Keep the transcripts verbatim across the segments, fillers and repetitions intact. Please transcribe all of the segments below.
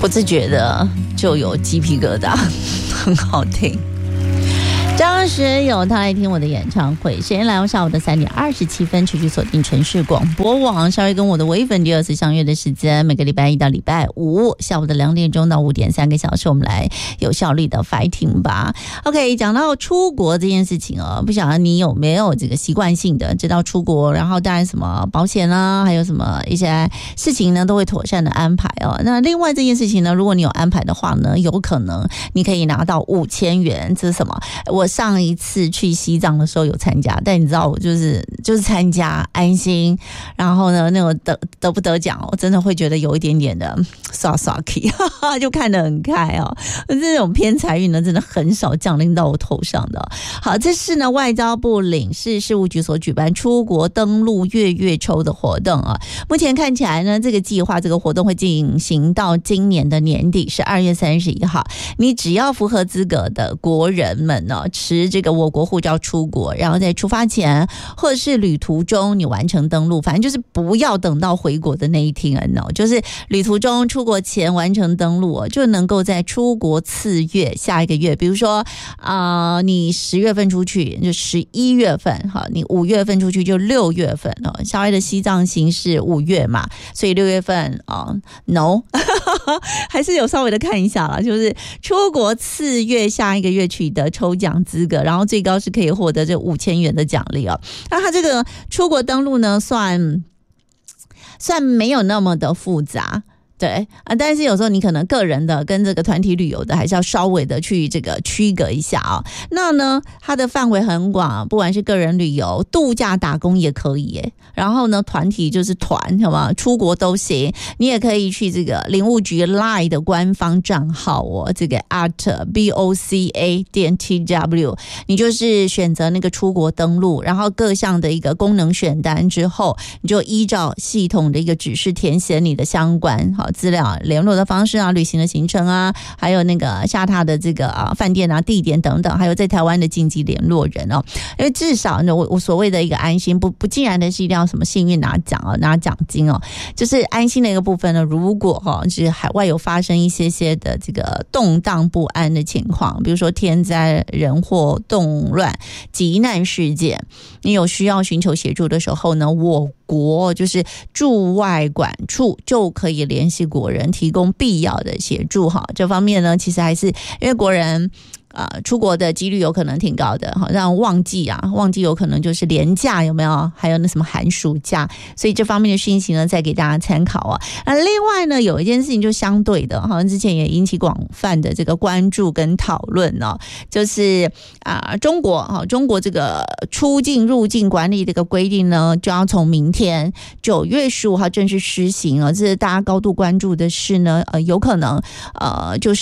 不自觉的就有鸡皮疙瘩，很好听。张学友他来听我的演唱会，时间来到下午的三点二十七分，持续锁定城市广播网，稍微跟我的微粉第二次相约的时间，每个礼拜一到礼拜五下午的两点钟到五点，三个小时，我们来有效率的 fighting 吧。OK， 讲到出国这件事情哦，不晓得你有没有这个习惯性的知道出国，然后当然什么保险啊，还有什么一些事情呢，都会妥善的安排哦。那另外这件事情呢，如果你有安排的话呢，有可能你可以拿到五千元，这是什么？我上一次去西藏的时候有参加，但你知道我就是就是参加安心，然后呢那个得得不得奖，我真的会觉得有一点点的刷刷气，就看得很开哦。这种偏财运呢，真的很少降临到我头上的。好，这是呢外交部领事事务局所举办出国登陆月月抽的活动啊。目前看起来呢，这个计划这个活动会进行到今年的年底，是二月三十一号。你只要符合资格的国人们呢，持这个我国护照出国，然后在出发前或者是旅途中你完成登陆，反正就是不要等到回国的那一天哦，就是旅途中出国前完成登陆哦，就能够在出国次月下一个月，比如说啊、呃，你十月份出去就十一月份哈，你五月份出去就六月份哦。小爱的西藏行是五月嘛，所以六月份哦 ，no， 还是有稍微的看一下啦，就是出国次月下一个月取得抽奖资格。然后最高是可以获得这五千元的奖励哦。那它这个出国登陆呢，算算没有那么的复杂。对啊，但是有时候你可能个人的跟这个团体旅游的还是要稍微的去这个区隔一下啊、哦。那呢，它的范围很广，不管是个人旅游、度假、打工也可以耶。然后呢，团体就是团，好吗？出国都行。你也可以去这个领务局 Line 的官方账号哦，这个 at b o c a 点 t w， 你就是选择那个出国登录，然后各项的一个功能选单之后，你就依照系统的一个指示填写你的相关好资料，联络的方式啊，旅行的行程啊，还有那个下榻的这个啊饭店啊、地点等等，还有在台湾的紧急联络人哦。因为至少呢，我我所谓的一个安心，不不尽然的是一定要什么幸运拿奖啊、拿奖金哦，就是安心的一个部分呢。如果哈、哦，就是海外有发生一些些的这个动荡不安的情况，比如说天灾人祸、动乱、急难事件，你有需要寻求协助的时候呢，我国就是驻外管处就可以联系国人提供必要的协助哈。这方面呢，其实还是因为国人呃，出国的几率有可能挺高的，好让旺季啊，旺季有可能就是连假有没有？还有那什么寒暑假，所以这方面的讯息呢，再给大家参考啊。那另外呢，有一件事情就相对的，好像之前也引起广泛的这个关注跟讨论哦，就是啊、呃，中国哈，中国这个出境入境管理这个规定呢，就要从明天九月十五号正式施行啊。这是大家高度关注的是呢，呃，有可能呃，就是。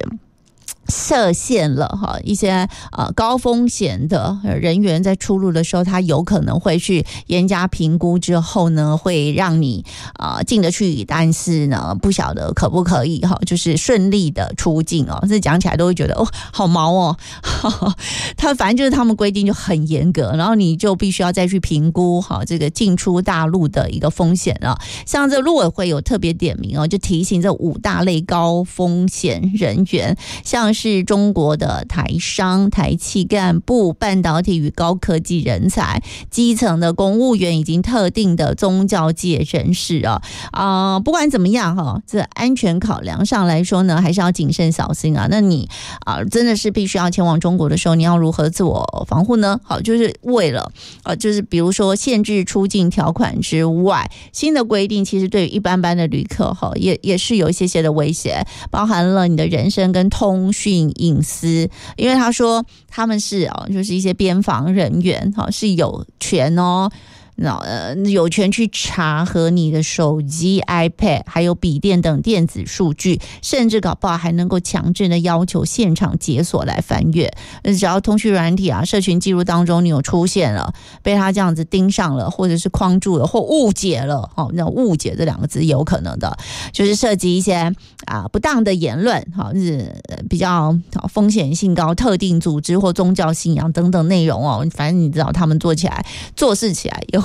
设限了哈，一些呃高风险的人员在出入的时候，他有可能会去严加评估之后呢，会让你呃进得去，但是呢不晓得可不可以哈，就是顺利的出境哦。这讲起来都会觉得哦好毛哦，呵呵他反正就是他们规定就很严格，然后你就必须要再去评估哈这个进出大陆的一个风险啊。像这陆委会有特别点名哦，就提醒这五大类高风险人员，像是是中国的台商、台企干部、半导体与高科技人才、基层的公务员以及特定的宗教界人士啊啊、呃，不管怎么样哈，这安全考量上来说呢，还是要谨慎小心啊。那你啊、呃，真的是必须要前往中国的时候，你要如何自我防护呢？好，就是为了呃，就是比如说限制出境条款之外，新的规定其实对于一般般的旅客哈，也也是有一些些的威胁，包含了你的人身跟通讯隐私，因为他说他们是哦，就是一些边防人员哈，是有权哦。呃，有权去查核你的手机、iPad 还有笔电等电子数据，甚至搞不好还能够强制的要求现场解锁来翻阅。只要通讯软体啊、社群记录当中你有出现了，被他这样子盯上了，或者是框住了，或误解了，哦，那误解这两个字有可能的，就是涉及一些啊不当的言论，哈，是比较风险性高、特定组织或宗教信仰等等内容哦。反正你知道他们做起来、做事起来有。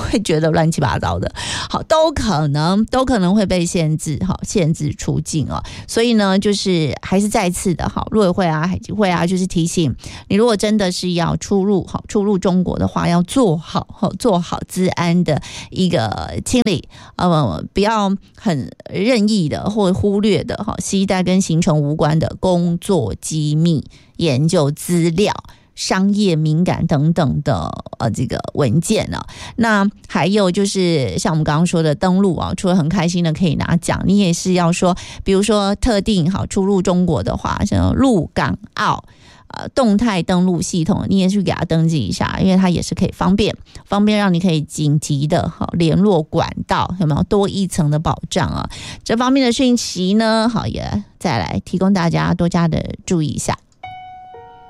会觉得乱七八糟的，好，都可能都可能会被限制，好，限制出境哦。所以呢，就是还是再次的，好，陆委会啊、海基会啊，就是提醒你，如果真的是要出入，好，出入中国的话，要做好，好，做好资安的一个清理，呃，不要很任意的或忽略的，好，携带跟行程无关的工作机密、研究资料、商业敏感等等的呃这个文件啊。那还有就是像我们刚刚说的登陆啊，除了很开心的可以拿奖，你也是要说，比如说特定好出入中国的话，像陆港澳呃动态登录系统，你也去给它登记一下，因为它也是可以方便方便让你可以紧急的好联络管道，有没有多一层的保障啊？这方面的讯息呢，好也再来提供大家多加的注意一下。